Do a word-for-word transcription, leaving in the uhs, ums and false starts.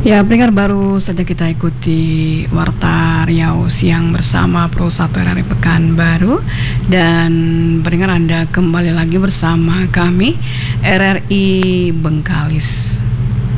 Ya, pendengar, baru saja kita ikuti Warta Riau Siang bersama Pro satu R R I Pekanbaru. Dan pendengar, Anda kembali lagi bersama kami R R I Bengkalis.